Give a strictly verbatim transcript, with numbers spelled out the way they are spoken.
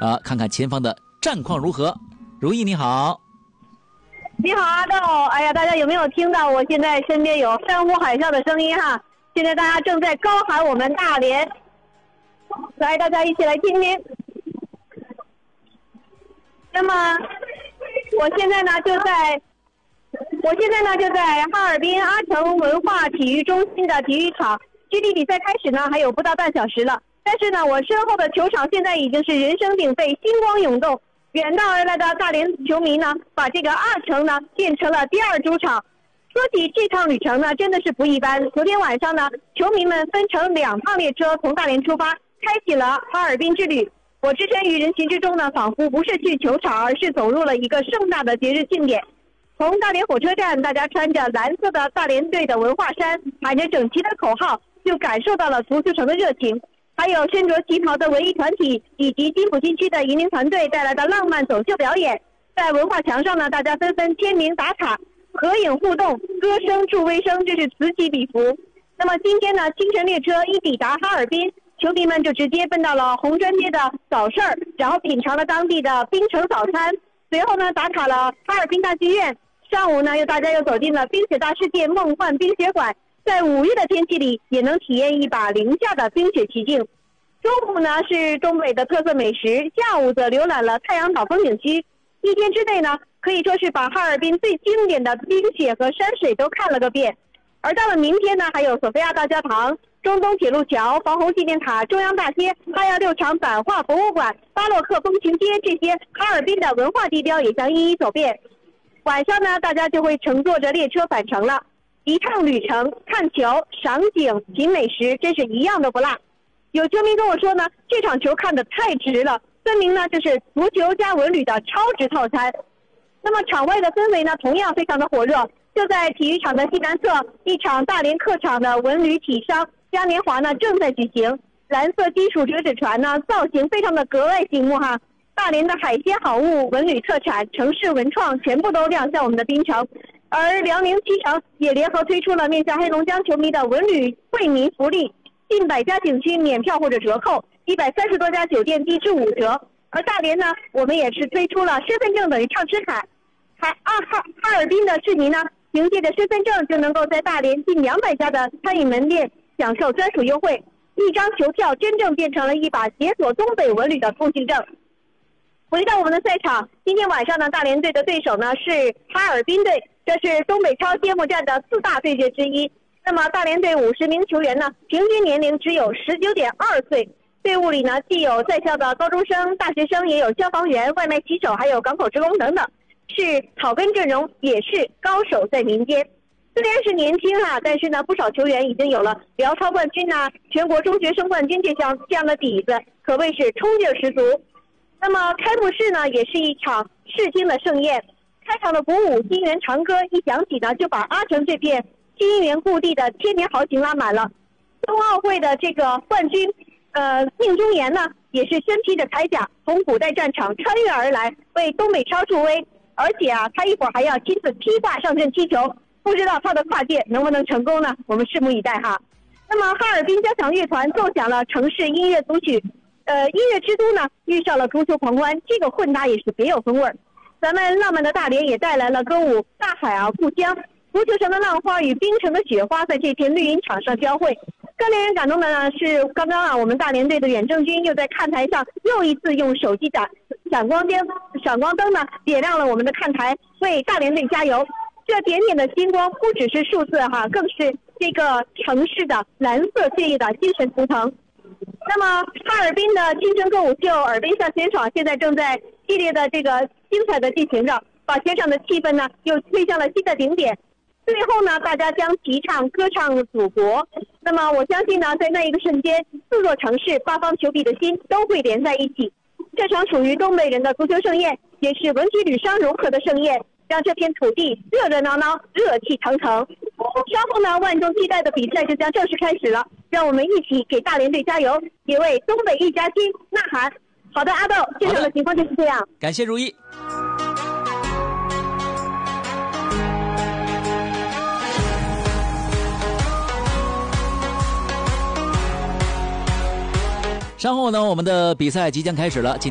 啊，看看前方的战况如何。如意你好。 你好，阿豆。哎呀，大家有没有听到我现在身边有山呼海啸的声音哈？现在大家正在高喊我们大连，来，大家一起来听听。那么，我现在呢就在，我现在呢就在哈尔滨阿城文化体育中心的体育场，距离比赛开始呢还有不到半小时了。但是呢，我身后的球场现在已经是人声鼎沸，星光涌动。远道而来的大连球迷呢，把这个阿城呢变成了第二主场。说起这趟旅程呢，真的是不一般。昨天晚上呢，球迷们分成两趟列车从大连出发，开启了哈尔滨之旅。我置身于人群之中呢，仿佛不是去球场，而是走入了一个盛大的节日庆典。从大连火车站，大家穿着蓝色的大连队的文化衫，喊着整齐的口号，就感受到了足球城的热情。还有身着旗袍的文艺团体以及金浦新区的移民团队带来的浪漫走秀表演。在文化墙上呢，大家纷纷签名打卡、合影互动，歌声助威声，这是此起彼伏。那么今天呢，清晨列车一抵达哈尔滨，球迷们就直接奔到了红砖街的早市，然后品尝了当地的冰城早餐，随后呢打卡了哈尔滨大剧院。上午呢，又大家又走进了冰雪大世界梦幻冰雪馆。在五月的天气里，也能体验一把零下的冰雪奇境。中午呢是东北的特色美食，下午则浏览了太阳岛风景区。一天之内呢，可以说是把哈尔滨最经典的冰雪和山水都看了个遍。而到了明天呢，还有索菲亚大教堂、中东铁路桥、防洪纪念塔、中央大街、八幺六厂版画博物馆、巴洛克风情街这些哈尔滨的文化地标也将一一走遍。晚上呢，大家就会乘坐着列车返程了。一趟旅程，看球、赏景、品美食，真是一样都不落。有球迷跟我说呢，这场球看得太值了，分明呢这是足球加文旅的超值套餐。那么场外的氛围呢，同样非常的火热。就在体育场的西南侧，一场大连客场的文旅体商嘉年华呢正在举行。蓝色金属折纸船呢，造型非常的格外醒目哈。大连的海鲜好物、文旅特产、城市文创，全部都亮相我们的滨城。而辽宁机场也联合推出了面向黑龙江球迷的文旅惠民福利，近百家景区免票或者折扣，一百三十多家酒店低至五折。而大连呢，我们也是推出了身份证等于畅吃卡，还啊哈哈尔滨的市民呢，凭借着身份证就能够在大连近两百家的餐饮门店享受专属优惠，一张球票真正变成了一把解锁东北文旅的通行证。回到我们的赛场，今天晚上呢，大连队的对手呢是哈尔滨队，这是东北超揭幕战的四大对决之一。那么大连队五十名球员呢，平均年龄只有十九点二岁，队伍里呢既有在校的高中生、大学生，也有消防员、外卖骑手，还有港口职工等等，是草根阵容，也是高手在民间。虽然是年轻啊，但是呢，不少球员已经有了辽超冠军呐、啊、全国中学生冠军这样这样的底子，可谓是冲劲十足。那么开幕式呢，也是一场视听的盛宴。开场的鼓舞金元长歌一响起呢，就把阿城这片金元故地的千年豪情拉满了。冬奥会的这个冠军，呃，宁宗言呢，也是身披着铠甲，从古代战场穿越而来，为东北超助威。而且啊，他一会儿还要亲自披挂上阵踢球，不知道他的跨界能不能成功呢？我们拭目以待哈。那么哈尔滨交响乐团奏响了城市音乐组曲。呃，音乐之都呢遇上了足球狂欢，这个混搭也是别有风味儿。咱们浪漫的大连也带来了歌舞《大海啊故乡》，足球城的浪花与冰城的雪花在这片绿茵场上交汇。更令人感动的呢是，刚刚啊，我们大连队的远征军又在看台上又一次用手机的闪光灯、闪光灯呢点亮了我们的看台，为大连队加油。这点点的星光不只是数字哈，更是这个城市的蓝色血液的精神图腾。那么哈尔滨的青春歌舞秀《耳边向前闯》现在正在激烈的这个精彩的进行着，把全场的气氛呢又推向了新的顶点。最后呢，大家将齐唱歌唱祖国。那么我相信呢，在那一个瞬间，四座城市、八方球迷的心都会连在一起。这场属于东北人的足球盛宴，也是文体旅商融合的盛宴，让这片土地热热闹闹、热气腾腾。稍后呢，万众期待的比赛就将正式开始了，让我们一起给大连队加油，也为东北一家亲呐喊。好的，阿豆，现场的情况就是这样。 感谢如意。稍后呢，我们的比赛即将开始了。